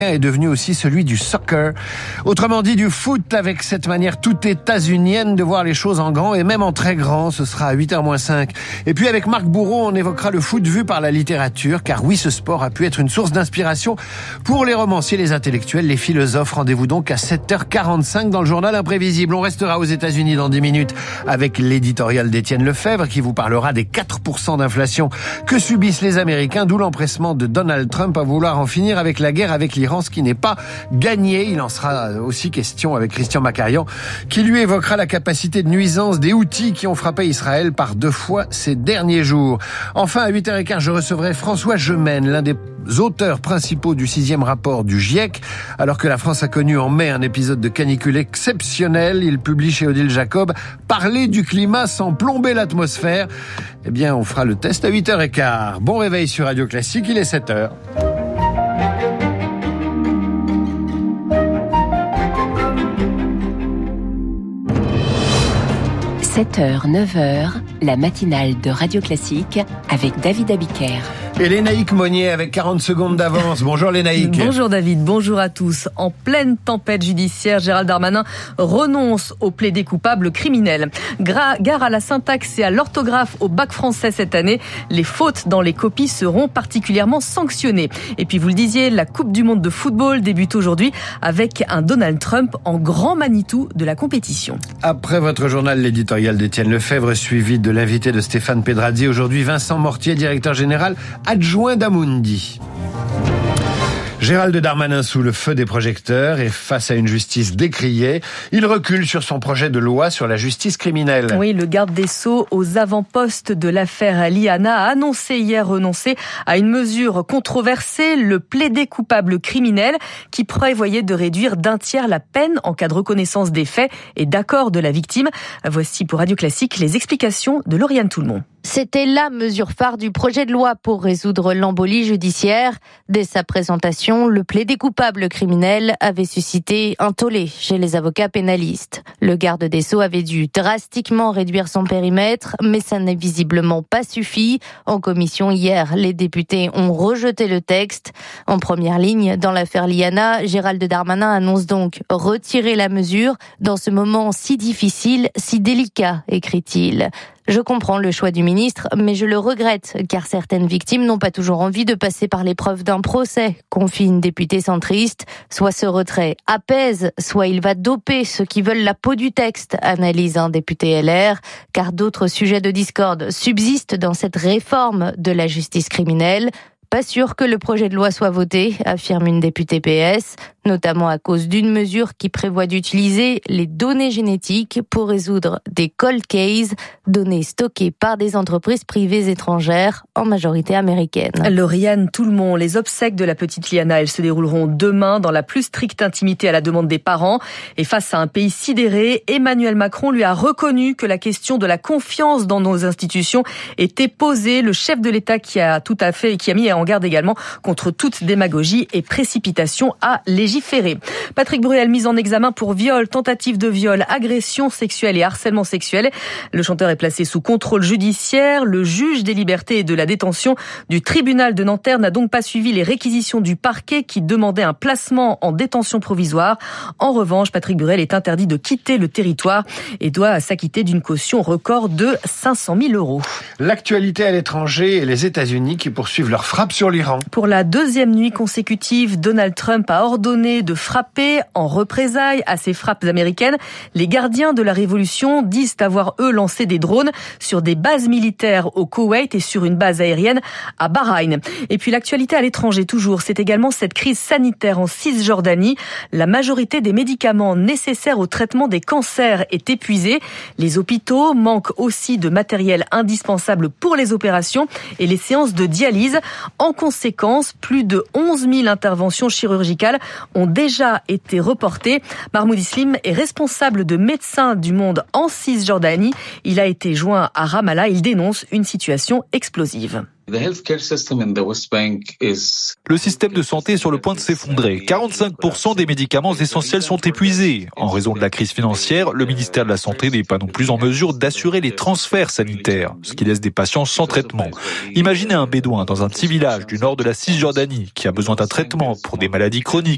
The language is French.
est devenu aussi celui du soccer. Autrement dit, du foot avec cette manière toute états-unienne de voir les choses en grand et même en très grand. Ce sera à 8h-5. Et puis avec Marc Bourreau, on évoquera le foot vu par la littérature, car oui, ce sport a pu être une source d'inspiration pour les romanciers, les intellectuels, les philosophes. Rendez-vous donc à 7h45 dans le journal imprévisible. On restera aux États-Unis dans 10 minutes avec l'éditorial d'Étienne Lefebvre qui vous parlera des 4% d'inflation que subissent les Américains, d'où l'empressement de Donald Trump à vouloir en finir avec la guerre avec l'Iran, ce qui n'est pas gagné. Il en sera aussi question avec Christian Macarian, qui lui évoquera la capacité de nuisance des Houthis qui ont frappé Israël par 2 fois ces derniers jours. Enfin, à 8h15, je recevrai François Gemène, l'un des auteurs principaux du 6e rapport du GIEC. Alors que la France a connu en mai un épisode de canicule exceptionnel, il publie chez Odile Jacob « Parler du climat sans plomber l'atmosphère ». Eh bien, on fera le test à 8h15. Bon réveil sur Radio Classique, il est 7h. 7h, 9h, la matinale de Radio Classique avec David Abiker. Et Lénaïque Monnier avec 40 secondes d'avance. Bonjour Lénaïque. Bonjour David, bonjour à tous. En pleine tempête judiciaire, Gérald Darmanin renonce au plaidé coupable criminel. Gare à la syntaxe et à l'orthographe au bac français cette année. Les fautes dans les copies seront particulièrement sanctionnées. Et puis vous le disiez, la Coupe du Monde de football débute aujourd'hui avec un Donald Trump en grand Manitou de la compétition. Après votre journal, l'éditorial d'Étienne Lefebvre, suivi de l'invité de Stéphane Pedrazi. Aujourd'hui, Vincent Mortier, directeur général adjoint d'Amundi. Gérald Darmanin sous le feu des projecteurs et face à une justice décriée, il recule sur son projet de loi sur la justice criminelle. Oui, le garde des Sceaux aux avant-postes de l'affaire Liana a annoncé hier renoncer à une mesure controversée, le plaidé coupable criminel, qui prévoyait de réduire d'1 tiers la peine en cas de reconnaissance des faits et d'accord de la victime. Voici pour Radio Classique les explications de Lauriane Toulmont. C'était la mesure phare du projet de loi pour résoudre l'embolie judiciaire. Dès sa présentation, le plaidé coupable criminel avait suscité un tollé chez les avocats pénalistes. Le garde des Sceaux avait dû drastiquement réduire son périmètre, mais ça n'a visiblement pas suffi. En commission hier, les députés ont rejeté le texte. En première ligne, dans l'affaire Liana, Gérald Darmanin annonce donc retirer la mesure dans ce moment si difficile, si délicat, écrit-il. Je comprends le choix du ministre, mais je le regrette, car certaines victimes n'ont pas toujours envie de passer par l'épreuve d'un procès, confie une députée centriste. Soit ce retrait apaise, soit il va doper ceux qui veulent la peau du texte, analyse un député LR, car d'autres sujets de discorde subsistent dans cette réforme de la justice criminelle. Pas sûr que le projet de loi soit voté, affirme une députée PS, notamment à cause d'une mesure qui prévoit d'utiliser les données génétiques pour résoudre des cold cases, données stockées par des entreprises privées étrangères, en majorité américaines. Lauriane Toulmont, les obsèques de la petite Liana, elles se dérouleront demain dans la plus stricte intimité à la demande des parents. Et face à un pays sidéré, Emmanuel Macron lui a reconnu que la question de la confiance dans nos institutions était posée. Le chef de l'État qui a mis en garde également contre toute démagogie et précipitation à légiférer. Patrick Bruel mis en examen pour viol, tentative de viol, agression sexuelle et harcèlement sexuel. Le chanteur est placé sous contrôle judiciaire. Le juge des libertés et de la détention du tribunal de Nanterre n'a donc pas suivi les réquisitions du parquet qui demandait un placement en détention provisoire. En revanche, Patrick Bruel est interdit de quitter le territoire et doit s'acquitter d'une caution record de 500 000 €. L'actualité à l'étranger et les États-Unis qui poursuivent leur frappe sur l'Iran. Pour la 2e nuit consécutive, Donald Trump a ordonné de frapper en représailles à ces frappes américaines. Les gardiens de la révolution disent avoir, eux, lancé des drones sur des bases militaires au Koweït et sur une base aérienne à Bahreïn. Et puis l'actualité à l'étranger toujours, c'est également cette crise sanitaire en Cisjordanie. La majorité des médicaments nécessaires au traitement des cancers est épuisée. Les hôpitaux manquent aussi de matériel indispensable pour les opérations et les séances de dialyse. En conséquence, plus de 11 000 interventions chirurgicales ont déjà été reportées. Mahmoud Islim est responsable de Médecins du Monde en Cisjordanie. Il a été joint à Ramallah. Il dénonce une situation explosive. Le système de santé est sur le point de s'effondrer. 45% des médicaments essentiels sont épuisés. En raison de la crise financière, le ministère de la Santé n'est pas non plus en mesure d'assurer les transferts sanitaires, ce qui laisse des patients sans traitement. Imaginez un bédouin dans un petit village du nord de la Cisjordanie qui a besoin d'un traitement pour des maladies chroniques